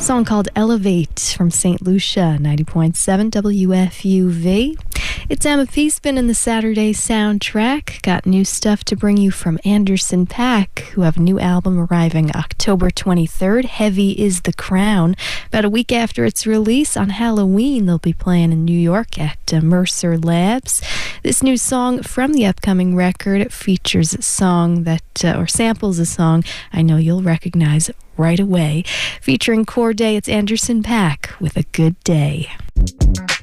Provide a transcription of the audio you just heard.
Song called Elevate from St. Lucia, 90.7 WFUV. It's Emma Peaceman in the Saturday soundtrack. Got new stuff to bring you from Anderson .Paak, who have a new album arriving October 23rd. Heavy is the Crown. About a week after its release on Halloween, they'll be playing in New York at Mercer Labs. This new song from the upcoming record features a song that, or samples a song I know you'll recognize right away. Featuring Corday, it's Anderson .Paak with A Good Day.